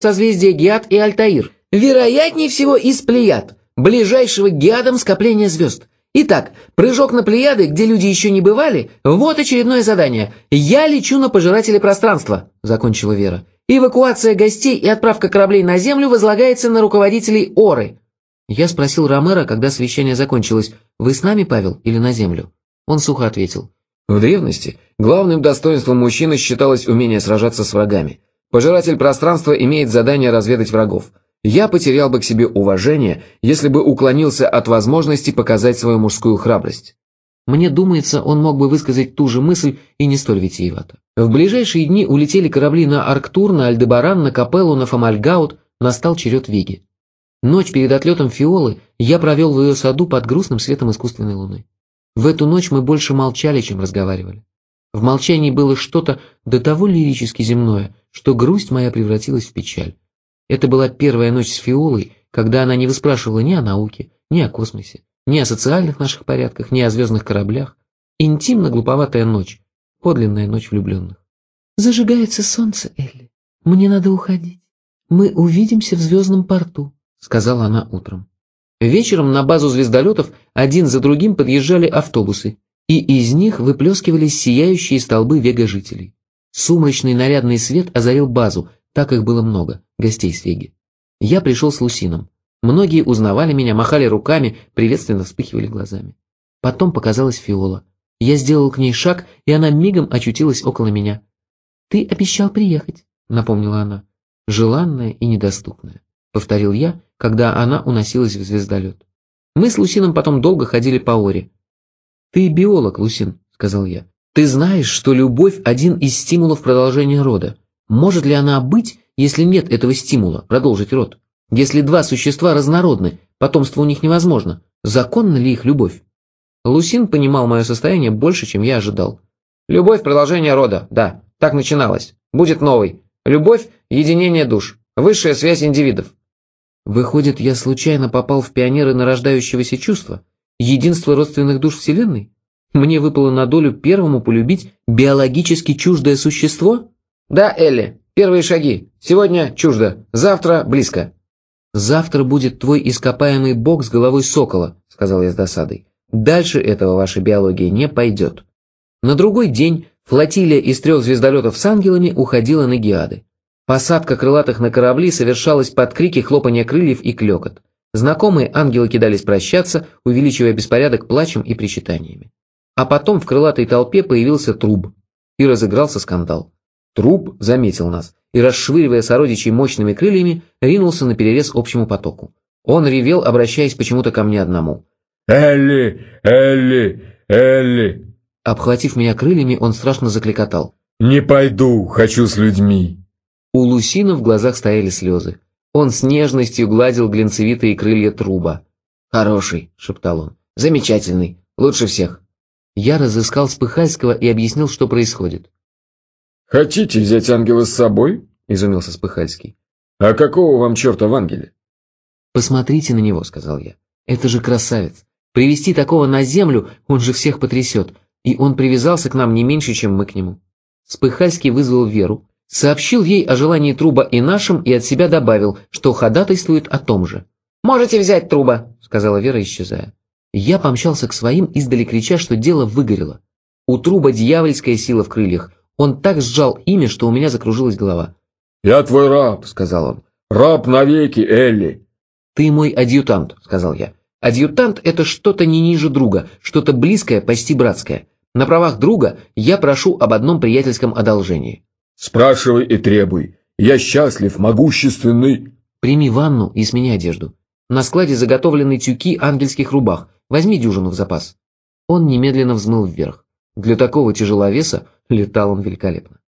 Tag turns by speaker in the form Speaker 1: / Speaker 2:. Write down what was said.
Speaker 1: созвездия Гиад и Альтаир. Вероятнее всего из Плеяд, ближайшего к Гиадам скопления звезд. Итак, прыжок на Плеяды, где люди еще не бывали, вот очередное задание. Я лечу на пожирателя пространства, закончила Вера. Эвакуация гостей и отправка кораблей на Землю возлагается на руководителей Оры. Я спросил Ромеро, когда совещание закончилось: «Вы с нами, Павел, или на Землю?» Он сухо ответил:
Speaker 2: «В древности главным достоинством мужчины считалось умение сражаться с врагами. Пожиратель пространства имеет задание разведать врагов. Я потерял бы к себе уважение, если бы уклонился от возможности показать свою мужскую храбрость».
Speaker 1: Мне думается, он мог бы высказать ту же мысль и не столь витиевато. В ближайшие дни улетели корабли на Арктур, на Альдебаран, на Капеллу, на Фомальгаут, настал черед Веги. Ночь перед отлетом Фиолы я провел в ее саду под грустным светом искусственной луны. В эту ночь мы больше молчали, чем разговаривали. В молчании было что-то до того лирически земное, что грусть моя превратилась в печаль. Это была первая ночь с Фиолой, когда она не выспрашивала ни о науке, ни о космосе, ни о социальных наших порядках, ни о звездных кораблях. Интимно-глуповатая ночь, подлинная ночь влюбленных. «Зажигается солнце, Элли. Мне надо уходить. Мы увидимся в звездном порту», — сказала она утром. Вечером на базу звездолетов один за другим подъезжали автобусы, и из них выплескивались сияющие столбы вега-жителей. Сумрачный нарядный свет озарил базу, так их было много, гостей с Веги. Я пришел с Лусином. Многие узнавали меня, махали руками, приветственно вспыхивали глазами. Потом показалась Фиола. Я сделал к ней шаг, и она мигом очутилась около меня. «Ты обещал приехать», — напомнила она. «Желанная и недоступная», — повторил я, когда она уносилась в звездолет. Мы с Лусином потом долго ходили по Оре. «Ты биолог, Лусин», — сказал я. «Ты знаешь, что любовь — один из стимулов продолжения рода. Может ли она быть, если нет этого стимула, продолжить род? Если два существа разнородны, потомство у них невозможно, законна ли их любовь?» Лусин понимал мое состояние больше, чем я ожидал. «Любовь — продолжение рода, да, так начиналось. Будет новой. Любовь — единение душ, высшая связь индивидов». Выходит, я случайно попал в пионеры нарождающегося чувства, единство родственных душ Вселенной? Мне выпало на долю первому полюбить биологически чуждое существо? Да, Элли, первые шаги. Сегодня чуждо, завтра близко. «Завтра будет твой ископаемый бог с головой сокола», — сказал я с досадой. «Дальше этого ваша биология не пойдет». На другой день флотилия из 3 звездолетов с ангелами уходила на Гиады. Посадка крылатых на корабли совершалась под крики, хлопанья крыльев и клёкот. Знакомые ангелы кидались прощаться, увеличивая беспорядок плачем и причитаниями. А потом в крылатой толпе появился Труб, и разыгрался скандал. Труб заметил нас и, расшвыривая сородичей мощными крыльями, ринулся на перерез общему потоку. Он ревел, обращаясь почему-то ко мне одному.
Speaker 3: «Элли! Элли! Элли!»
Speaker 1: Обхватив меня крыльями, он страшно закликотал.
Speaker 3: «Не пойду, хочу с людьми!»
Speaker 1: У Лусина в глазах стояли слезы. Он с нежностью гладил глинцевитые крылья Труба. «Хороший», — шептал он, — «замечательный, лучше всех». Я разыскал Спыхальского и объяснил, что происходит.
Speaker 2: «Хотите взять ангела с собой?» – изумился Спыхальский. «А какого вам черта в ангеле?»
Speaker 1: «Посмотрите на него», – сказал я. «Это же красавец. Привести такого на землю, он же всех потрясет. И он привязался к нам не меньше, чем мы к нему». Спыхальский вызвал Веру, сообщил ей о желании Труба и нашем, и от себя добавил, что ходатайствует о том же. «Можете взять Труба», – сказала Вера, исчезая. Я помчался к своим, издали крича, что дело выгорело. У Труба дьявольская сила в крыльях. Он так сжал ими, что у меня закружилась голова.
Speaker 3: «Я твой раб», — сказал он. «Раб навеки, Элли».
Speaker 1: «Ты мой адъютант», — сказал я. «Адъютант — это что-то не ниже друга, что-то близкое, почти братское. На правах друга я прошу об одном приятельском одолжении».
Speaker 3: «Спрашивай и требуй. Я счастлив, могущественный».
Speaker 1: «Прими ванну и смени одежду. На складе заготовлены тюки ангельских рубах. Возьми дюжину в запас». Он немедленно взмыл вверх. Для такого тяжеловеса летал он великолепно.